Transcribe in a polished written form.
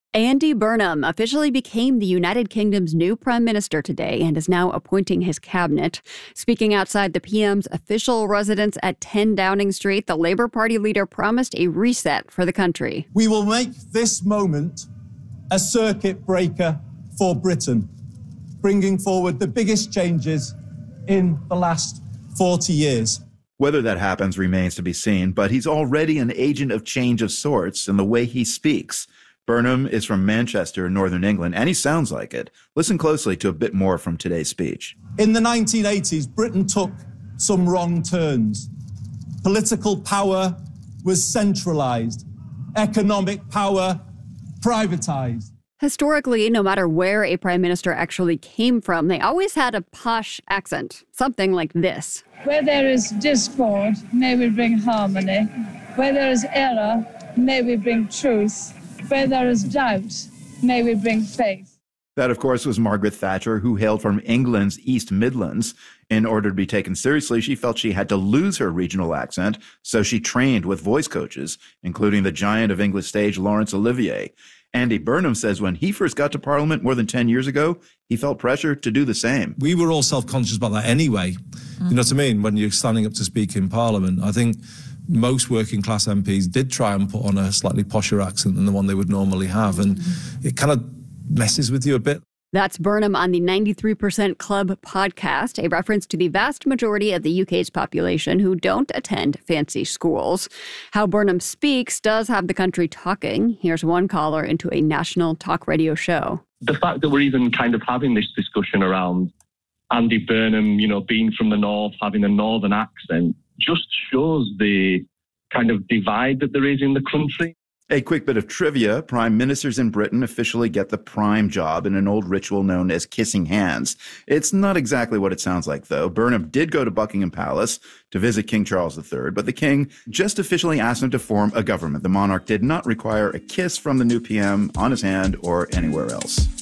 Andy Burnham officially became the United Kingdom's new prime minister today and is now appointing his cabinet. Speaking outside the PM's official residence at 10 Downing Street, the Labour Party leader promised a reset for the country. We will make this moment a circuit breaker for Britain, bringing forward the biggest changes in the last 40 years. Whether that happens remains to be seen, but he's already an agent of change of sorts in the way he speaks. Burnham is from Manchester, Northern England, and he sounds like it. Listen closely to a bit more from today's speech. In the 1980s, Britain took some wrong turns. Political power was centralized. Economic power privatized. Historically, no matter where a prime minister actually came from, they always had a posh accent, something like this. Where there is discord, may we bring harmony. Where there is error, may we bring truth. Where there is doubt, may we bring faith. That, of course, was Margaret Thatcher, who hailed from England's East Midlands. In order to be taken seriously, she felt she had to lose her regional accent, so she trained with voice coaches, including the giant of English stage, Laurence Olivier. Andy Burnham says when he first got to Parliament more than 10 years ago, he felt pressure to do the same. We were all self-conscious about that anyway. You know what I mean? When you're standing up to speak in Parliament, I think most working class MPs did try and put on a slightly posher accent than the one they would normally have. And it kind of messes with you a bit. That's Burnham on the 93% Club podcast, a reference to the vast majority of the UK's population who don't attend fancy schools. How Burnham speaks does have the country talking. Here's one caller into a national talk radio show. The fact that we're even kind of having this discussion around Andy Burnham, being from the north, having a northern accent, just shows the kind of divide that there is in the country. A quick bit of trivia. Prime ministers in Britain officially get the prime job in an old ritual known as kissing hands. It's not exactly what it sounds like, though. Burnham did go to Buckingham Palace to visit King Charles III, but the king just officially asked him to form a government. The monarch did not require a kiss from the new PM on his hand or anywhere else.